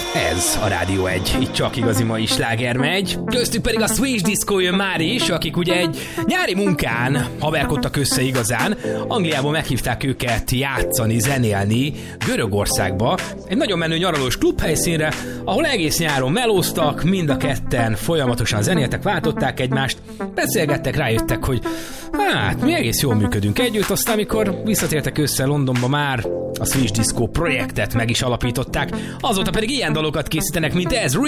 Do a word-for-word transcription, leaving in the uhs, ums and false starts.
Ez a Rádió egy, itt csak igazi mai sláger megy. Köztük pedig a Swedish Disco jön már is, akik ugye egy nyári munkán haverkodtak össze igazán. Angliából meghívták őket játszani, zenélni Görögországba, egy nagyon menő nyaralós klubhelyszínre, ahol egész nyáron melóztak, mind a ketten folyamatosan zenéltek, váltották egymást, beszélgettek, rájöttek, hogy hát mi egész jól működünk együtt, aztán amikor visszatértek össze Londonba, már a Swedish Disco projektet meg is alapították, azóta pedig ilyen dalokat készítenek, mint ez,